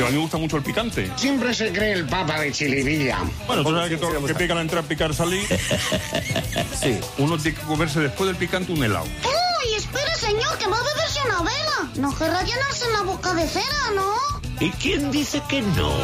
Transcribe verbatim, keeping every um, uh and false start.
Yo a mí me gusta mucho el picante. Siempre se cree el papa de Chilivilla. Bueno, tú sabes que todo lo que pica la entrada, picar salir. Sí. Uno tiene que comerse después del picante un helado. ¡Uy, espera, señor, que va a beberse una vela! No querrá llenarse en la boca de cera, ¿no? ¿Y quién dice que no?